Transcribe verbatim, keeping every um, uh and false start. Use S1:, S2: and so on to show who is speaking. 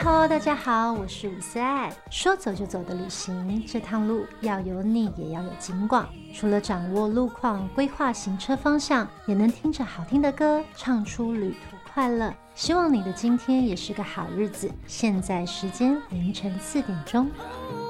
S1: Hello， 大家好，我是伍思爱。说走就走的旅行，这趟路要有你，也要有景广。除了掌握路况、规划行车方向，也能听着好听的歌，唱出旅途快乐。希望你的今天也是个好日子。现在时间凌晨四点钟。